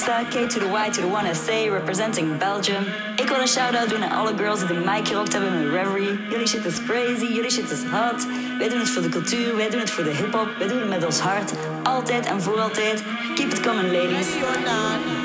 K to the Y to the 1SA, representing Belgium. Ik wil een shout-out doen aan alle girls die de mic gerockt hebben met Reverie. Jullie shit is crazy, jullie shit is hot. Wij doen het voor de cultuur, wij doen het voor de hip-hop. Wij doen het met ons hart, altijd en voor altijd. Keep it coming, ladies.